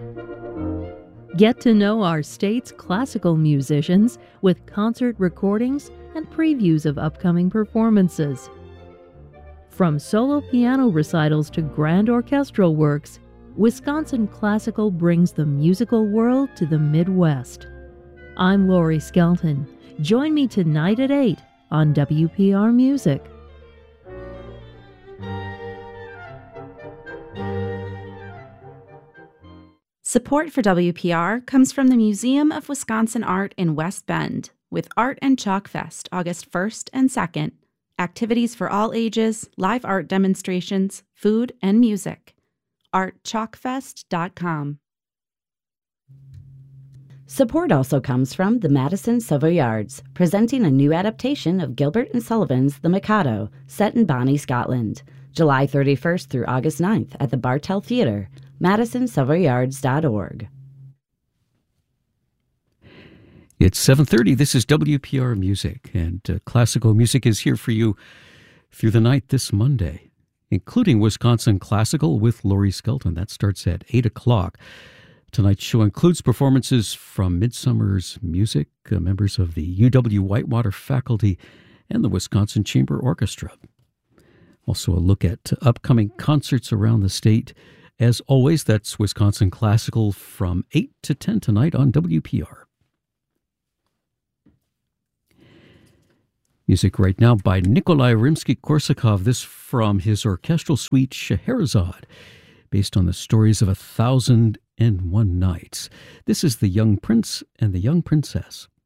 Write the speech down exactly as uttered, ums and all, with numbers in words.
Get to know our state's classical musicians with concert recordings and previews of upcoming performances. From solo piano recitals to grand orchestral works, Wisconsin Classical brings the musical world to the Midwest. I'm Lori Skelton. Join me tonight at eight on W P R Music. Support for W P R comes from the Museum of Wisconsin Art in West Bend, with Art and Chalk Fest August first and second, activities for all ages, live art demonstrations, food, and music. art chalk fest dot com. Support also comes from the Madison Savoyards, presenting a new adaptation of Gilbert and Sullivan's The Mikado, set in Bonnie, Scotland, July thirty-first through August ninth at the Bartell Theatre, madison savoyards dot org. It's seven thirty. This is W P R Music, and uh, classical music is here for you through the night this Monday, including Wisconsin Classical with Lori Skelton. That starts at eight o'clock. Tonight's show includes performances from Midsummer's Music, uh, members of the U W Whitewater faculty, and the Wisconsin Chamber Orchestra. Also a look at upcoming concerts around the state. As always, that's Wisconsin Classical from eight to ten tonight on W P R. Music right now by Nikolai Rimsky-Korsakov, this from his orchestral suite Scheherazade, based on the stories of A Thousand and One Nights. This is The Young Prince and the Young Princess.